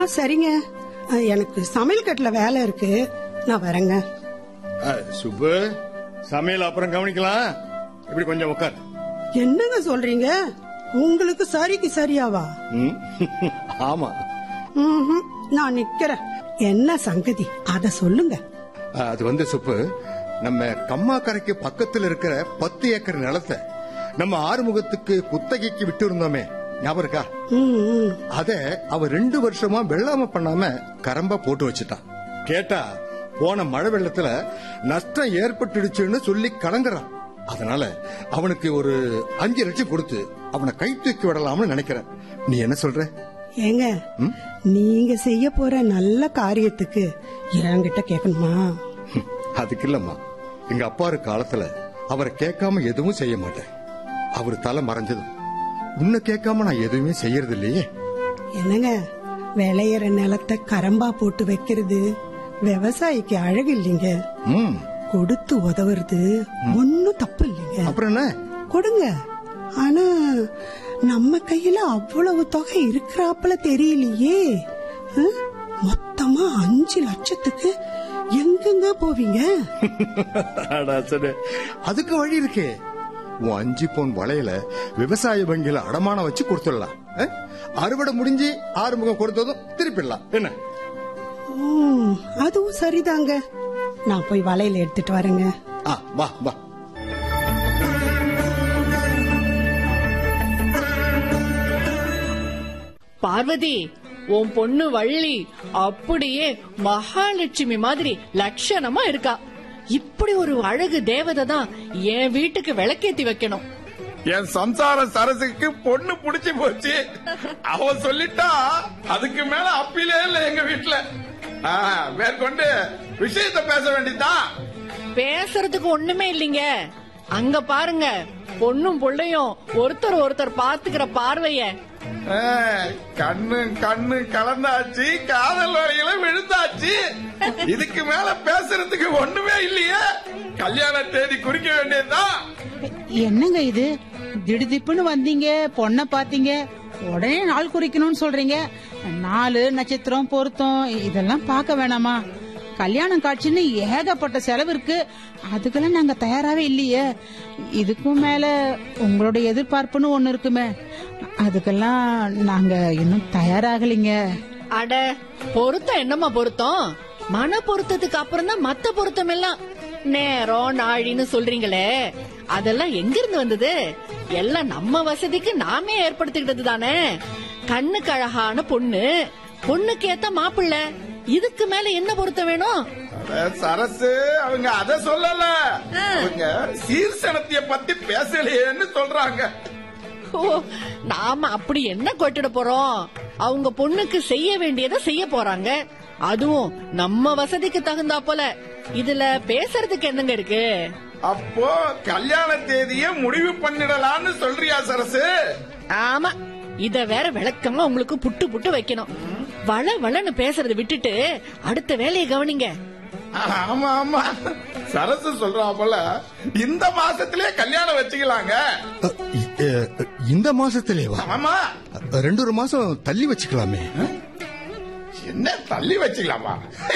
சரிங்க, எனக்கு சமையல் கட்டுல வேலை இருக்கு, நான் வரேங்க. சுப்பு, சமையல் அப்புறம் கவனிக்கலாம். இப்படி கொஞ்சம் உட்கார். என்னங்க சொல்றீங்க? உங்களுக்கு சரிக்கு சரியாவா? ஆமா. நான் நிக்கிறேன். என்ன சங்கதி அத சொல்லுங்க. அது சுப்பு, நம்ம கம்மாக்கரைக்கு பக்கத்துல இருக்கிற 10 ஏக்கர் நிலத்தை நம்ம ஆறுமுகத்துக்கு குத்தகைக்கு விட்டு இருந்தோமே, ஞாபகம் இருக்கா? அத அவ 2 வருஷமா வெள்ளாம பண்ணாம கரம்பா போட்டு வச்சுட்டான். கேட்டா போன மழை வெள்ளத்துல நஷ்டம் ஏற்பட்டுடுச்சுன்னு சொல்லி கலங்குறான். அதனால அவனுக்கு ஒரு 5 லட்சம் கொடுத்து அவனை கை தூக்கி விடலாம்னு நினைக்கிறேன். நீ என்ன சொல்ற? ஏங்க, நீங்க செய்ய போற நல்ல காரியத்துக்கு என்கிட்ட கேட்கணுமா? அதுக்கு இல்லம்மா, எங்க அப்பா காலத்துல அவரை கேட்காம எதுவும் செய்ய மாட்டேன். அவரு தலை மறைஞ்சதும் உன்னை கேட்காம நான் எதுவுமே செய்யறது இல்லையே. என்னங்க, விளையிற நிலத்தை கரம்பா போட்டு வைக்கிறது விவசாயிக்கு அழகு இல்லைங்க. கொடுத்து உதவுறது ஒன்னும் தப்பு இல்லைங்க. அப்புறம் என்ன? கொடுங்க. ஆனா நம்ம கையில அவ்வளவு தொகை இருக்கிறாப்புல தெரியலையே. மொத்தமா 5 லட்சத்துக்கு எங்கெங்க போவீங்க? அதுக்கு வழி இருக்கே. 5 பவுன் வளையல விவசாய வங்கியில அடமான வச்சு கொடுத்துடலாம். அறுவடை முடிஞ்சு ஆறுமுகம் கொடுத்ததும் திருப்பிடலாம். என்ன? அதுவும் சரிதாங்க. நான் போய் வளையல எடுத்துட்டு வரேங்க. வா வா. பார்வதி, உன் பொண்ணு வள்ளி அப்படியே மகாலட்சுமி மாதிரி லட்சணமா இருக்கா. இப்படி ஒரு அழகு தேவதை தான் என் வீட்டுக்கு விளக்கேத்தி வைக்கணும். என் சம்சார சரசுக்கு பொண்ணு புடிச்சு போச்சு. அவ சொல்லிட்டா அதுக்கு மேல அப்பிலே இல்ல எங்க வீட்டுல. மேற்கொண்டு விஷயத்த பேச வேண்டியதான். பேசுறதுக்கு ஒண்ணுமே இல்லைங்க. அங்க பாருங்க, பொண்ணும் பிள்ளையும் ஒருத்தர் பாத்துக்கிற பார்வைய. கண்ணு கண்ணு கலந்தாச்சு, காதல் வரையில விழுந்தாச்சு. இதுக்கு மேல பேசுறதுக்கு ஒண்ணுமே இல்லையே. கல்யாண தேதி குறிக்க வேண்டியதுதான். என்னங்க இது, திடுதிப்புன்னு வந்தீங்க, பொண்ண பாத்தீங்க, உடனே நாள் குறிக்கணும்னு சொல்றீங்க. 4 நட்சத்திரம் பொருத்தம் இதெல்லாம் பார்க்க வேணாமா? கல்யாணம் காட்சின்னு ஏகப்பட்ட செலவு இருக்கு. அதுக்கெல்லாம் நாங்க தயாராவே இல்லையே. இதுக்கும் மேல உங்களோட எதிர்பார்ப்புன்னு ஒண்ணு இருக்குமே, அதுக்கெல்லாம் நாங்க இன்னும் தயாராகலைங்க. அட, பொருத்தம் என்னமா பொருத்தம்? மன பொருத்தத்துக்கு அப்புறம் தான் மத்த பொருத்தம் எல்லாம். நேரம் நாழின்னு சொல்றீங்களே, அதெல்லாம் எங்க இருந்து வந்தது? எல்லாம் நம்ம வசதிக்கு நாமே ஏற்படுத்திக்கிட்டது தானே. கண்ணுக்கு அழகான பொண்ணு, பொண்ணுக்கு ஏத்த மாப்பிள்ள, இதுக்கு மேல என்ன பொருத்தம் வேணும்? சரசு, அவங்க அத சொல்லல, அவங்க சீர்சனத்திய பத்தி பேசலையேன்னு சொல்றாங்க. நாம அப்படி என்ன கொட்டிட போறோம்? அவங்க பொண்ணுக்கு செய்ய வேண்டியதை செய்ய போறாங்க. அதுவும் நம்ம வசதிக்கு தகுந்தா போல. இதுல பேசுறதுக்கு என்னங்க இருக்கு? அப்போ கல்யாண தேதியை முடிவு பண்ணிடலாம்னு சொல்றியா சரசு? ஆமா, இத வேற விளக்கமா உங்களுக்கு புட்டு புட்டு வைக்கணும். வளன்னு பேசுறத விட்டுட்டு அடுத்த வேலையை கவனிங்க. ஆமா ஆமா, சரசு சொல்றா போல இந்த மாசத்திலே கல்யாணம் வச்சுக்கலாங்க. இந்த மாசத்திலேவா? ஆமா, 2 மாசம் தள்ளி வச்சுக்கலாமே. என்ன தள்ளி வச்சுக்கலாமா?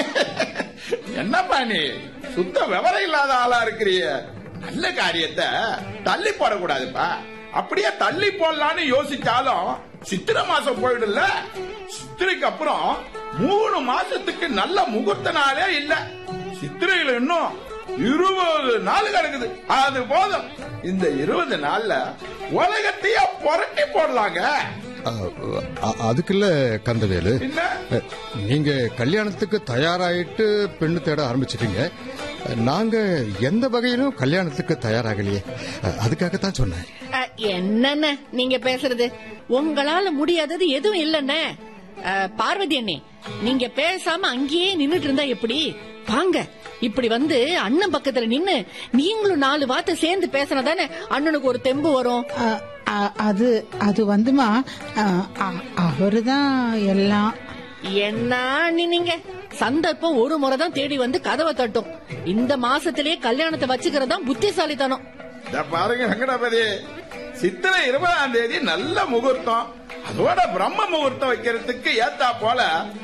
என்னப்பா நீ சுத்த விவரம் இல்லாத ஆளா இருக்கிறிய. நல்ல காரியத்தை தள்ளி போடக்கூடாதுப்பா. அப்படியே தள்ளி போடலான்னு யோசிச்சாலும் சித்திரை மாசம் போயிடுல. சித்திரைக்கு அப்புறம் 3 மாசத்துக்கு நல்ல முகூர்த்த நாளே இல்ல. சித்திரையில இன்னும் 20 நாள் கிடக்குது. அது போதும். இந்த 20 நாள்ல உலகத்தையே புரட்டி போடலாங்க. அதுக்குள்ள கந்தவேலு, நீங்க கல்யாணத்துக்கு தயாராயிட்டு பெண்ணு தேட ஆரம்பிச்சிட்டீங்க. நாங்க எந்த வகையிலும் கல்யாணத்துக்கு தயாராகலையே. அதுக்காகத்தான் சொன்னேன். என்னன்னு நீங்க பேசுறது? உங்களால முடியாதது எதுவும் இல்லன்னு. பார்வதி அண்ணே, நீங்க பேசாம அங்கேயே நின்னுட்டு இருந்தா எப்படி? வாங்க, இப்படி வந்து அண்ணன் பக்கத்துல நின்னு நீங்களும் 4 வார்த்தை சேர்ந்து பேசினதானே அண்ணனுக்கு ஒரு தெம்பு வரும். அது வந்துமா, அவருதான் எல்லாம். என்ன நீங்க சந்தர்ப்பம் ஒரு முறைதான் தேடி வந்து கதவை தட்டும். இந்த மாசத்திலேயே கல்யாணத்தை வச்சுக்கிறதா புத்திசாலித்தனம். பாருங்க வெங்கடாபதி, சித்திரை 20ஆம் தேதி நல்ல முகூர்த்தம். அதோட பிரம்ம முகூர்த்தம் வைக்கிறதுக்கு ஏத்தா போல